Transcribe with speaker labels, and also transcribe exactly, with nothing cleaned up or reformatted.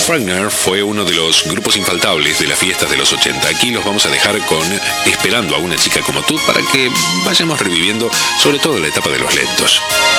Speaker 1: Fragner fue uno de los grupos infaltables de las fiestas de los ochenta. Aquí los vamos a dejar con Esperando a una chica como tú para que vayamos reviviendo sobre todo la etapa de los lentos.